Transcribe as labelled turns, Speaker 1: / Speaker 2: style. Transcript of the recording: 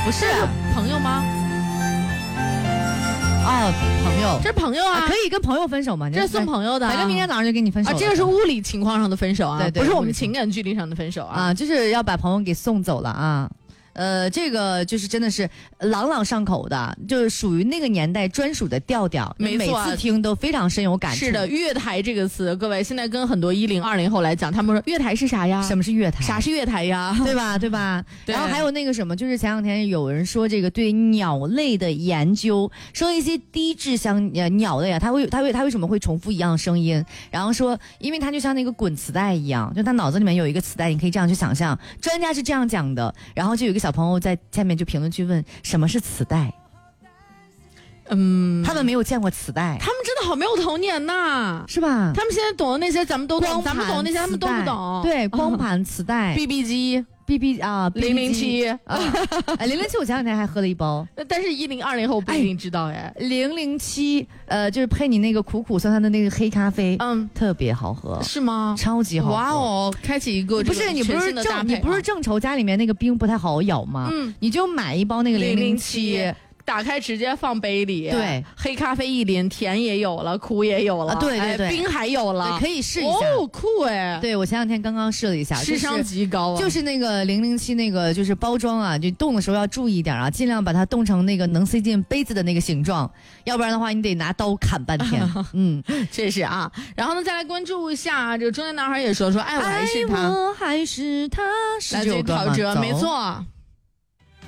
Speaker 1: 不是
Speaker 2: 朋友吗？
Speaker 1: 啊，朋友，
Speaker 2: 这是朋友啊，
Speaker 1: 可以跟朋友分手吗？
Speaker 2: 这是送朋友的，
Speaker 1: 反正明天早上就跟你分手
Speaker 2: 啊。这个是物理情况上的分手啊，
Speaker 1: 对，
Speaker 2: 不是我们情感距离上的分手啊，
Speaker 1: 就是要把朋友给送走了啊。这个就是真的是朗朗上口的，就是属于那个年代专属的调调，
Speaker 2: 没错，
Speaker 1: 每次听都非常深有感触。
Speaker 2: 是的，月台这个词，各位现在跟很多10、20后来讲，他们说月台是啥呀？
Speaker 1: 什么是月台？
Speaker 2: 啥是月台呀？
Speaker 1: 对吧？对吧？
Speaker 2: 对。
Speaker 1: 然后还有那个什么，就是前两天有人说这个对鸟类的研究，说一些低智商鸟类啊，它为什么会重复一样的声音？然后说，因为它就像那个滚磁带一样，就它脑子里面有一个磁带，你可以这样去想象。专家是这样讲的，然后就有一个小朋友在下面就评论区问什么是磁带。他们没有见过磁带，
Speaker 2: 他们真的好没有童年呐，
Speaker 1: 是吧？
Speaker 2: 他们现在懂的那些咱们都懂，咱们懂的那些他们都不懂。
Speaker 1: 对，光盘磁带、
Speaker 2: BB 机、
Speaker 1: BB 啊
Speaker 2: ，007啊
Speaker 1: ，007我前两天还喝了一包，
Speaker 2: 但是10、20后不一定知道哎。
Speaker 1: 007就是配你那个苦苦酸酸的那个黑咖啡，特别好喝，
Speaker 2: 是吗？
Speaker 1: 超级好喝。
Speaker 2: 哇哦，开启一个
Speaker 1: 不是你不是正愁家里面那个冰不太好咬吗？你就买一包那个007。
Speaker 2: 打开直接放杯里，
Speaker 1: 对，
Speaker 2: 黑咖啡一淋，甜也有了，苦也有了，
Speaker 1: 对，
Speaker 2: 冰还有了，
Speaker 1: 可以试一下。
Speaker 2: 哦，酷哎！
Speaker 1: 对，我前两天刚刚试了一下，
Speaker 2: 智商极高啊！
Speaker 1: 就是那个007那个就是包装啊，就冻的时候要注意一点啊，尽量把它冻成那个能塞进杯子的那个形状，要不然的话你得拿刀砍半天。
Speaker 2: 这是啊。然后呢，再来关注一下这个中年男孩也说爱我还是他，
Speaker 1: 爱我还是他，
Speaker 2: 来自于陶喆，没错。